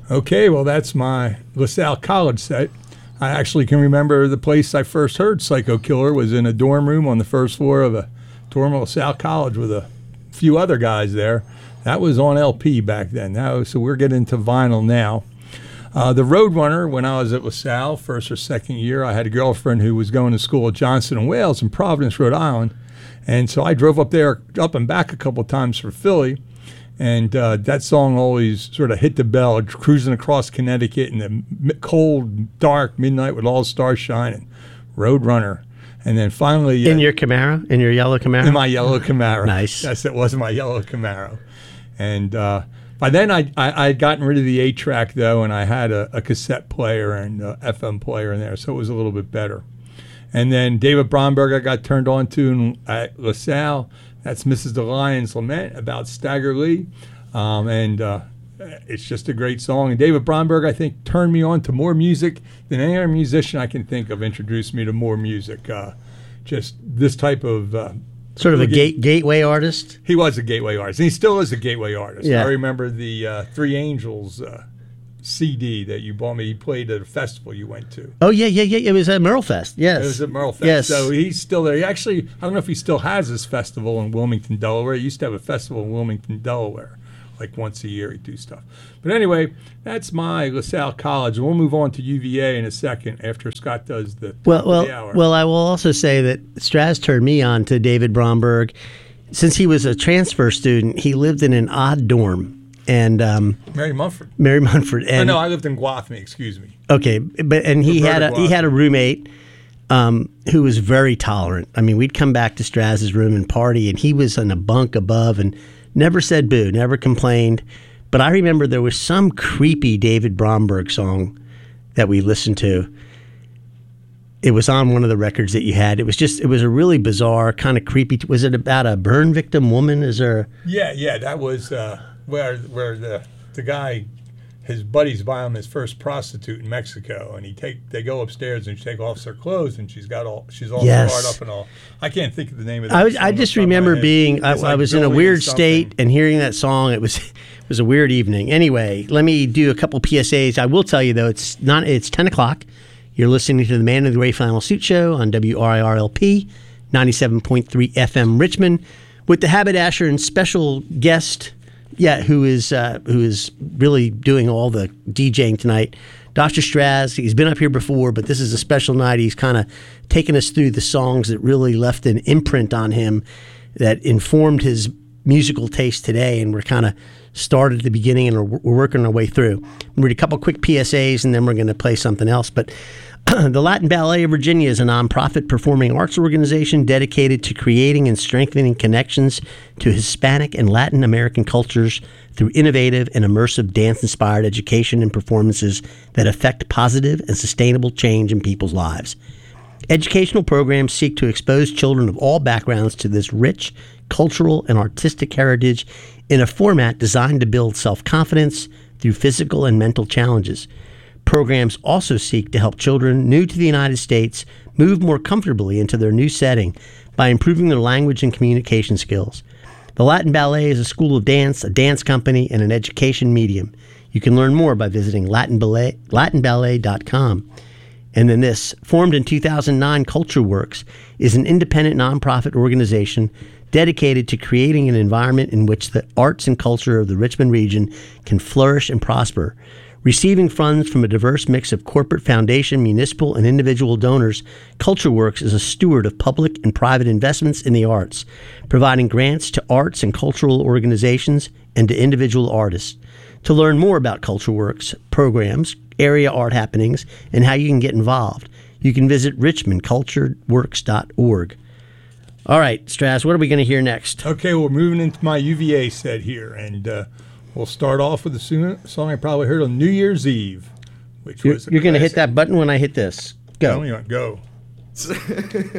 Okay, well, that's my LaSalle College set. I actually can remember the place I first heard Psycho Killer was in a dorm room on the first floor of a dorm at LaSalle College with a few other guys there. That was on LP back then. So we're getting into vinyl now. The Roadrunner, when I was at LaSalle, first or second year, I had a girlfriend who was going to school at Johnson & Wales in Providence, Rhode Island. And so I drove up and back a couple of times for Philly. And that song always sort of hit the bell, cruising across Connecticut in the cold, dark midnight with all the stars shining. Roadrunner. And then finally... in your Camaro? In your yellow Camaro? In my yellow Camaro. Nice. Yes, it was my yellow Camaro. And by then I had gotten rid of the 8-track, though, and I had a cassette player and a FM player in there, so it was a little bit better. And then David Bromberg I got turned on to at LaSalle. That's Mrs. the Lion's Lament about Stagger Lee. It's just a great song. And David Bromberg, I think, turned me on to more music than any other musician I can think of, introduced me to more music. Just this type of... sort of a gateway artist? He was a gateway artist. And he still is a gateway artist. Yeah. I remember the Three Angels CD that you bought me. He played at a festival you went to. Oh, yeah. It was at Merle Fest, yes. It was at Merle Fest. Yes. So he's still there. He actually, I don't know if he still has his festival in Wilmington, Delaware. He used to have a festival in Wilmington, Delaware. Like once a year he'd do stuff. But anyway, that's my LaSalle College. We'll move on to UVA in a second after Scott does the hour. Well, I will also say that Straz turned me on to David Bromberg. Since he was a transfer student, he lived in an odd dorm. And Mary Munford. And no, I lived in Gwathmey, excuse me. Okay, and he had a roommate who was very tolerant. I mean, we'd come back to Straz's room and party, and he was in a bunk above and never said boo, never complained. But I remember there was some creepy David Bromberg song that we listened to. It was on one of the records that you had. It was a really bizarre, kind of creepy. Was it about a burn victim woman? Is there? Yeah. That was where the guy, his buddies buy him his first prostitute in Mexico, and they go upstairs and she take off her clothes, and she's all Yes. scarred up and all. I can't think of the name of that song I just remember I was in a weird state and hearing that song. It was a weird evening. Anyway, let me do a couple PSAs. I will tell you though, it's 10 o'clock. You're listening to the Man in the Gray Flannel Suit Show on WRIR-LP 97.3 FM Richmond with the Haberdasher and special guest. Yeah, who is really doing all the DJing tonight, Dr. Straz. He's been up here before, but this is a special night. He's kind of taken us through the songs that really left an imprint on him that informed his musical taste today, and we're kind of started at the beginning and we're working our way through. We'll read a couple quick PSAs, and then we're going to play something else. But the Latin Ballet of Virginia is a nonprofit performing arts organization dedicated to creating and strengthening connections to Hispanic and Latin American cultures through innovative and immersive dance-inspired education and performances that affect positive and sustainable change in people's lives. Educational programs seek to expose children of all backgrounds to this rich cultural and artistic heritage in a format designed to build self-confidence through physical and mental challenges. Programs also seek to help children new to the United States move more comfortably into their new setting by improving their language and communication skills. The Latin Ballet is a school of dance, a dance company, and an education medium. You can learn more by visiting latinballet.com. And then this, formed in 2009, CultureWorks is an independent nonprofit organization dedicated to creating an environment in which the arts and culture of the Richmond region can flourish and prosper. Receiving funds from a diverse mix of corporate, foundation, municipal, and individual donors, CultureWorks is a steward of public and private investments in the arts, providing grants to arts and cultural organizations and to individual artists. To learn more about CultureWorks programs, area art happenings, and how you can get involved, you can visit richmondcultureworks.org. All right, Straz, what are we going to hear next? Okay, we're moving into my UVA set here, and we'll start off with a song I probably heard on New Year's Eve, which was You're going to hit that button when I hit this. Go. Go.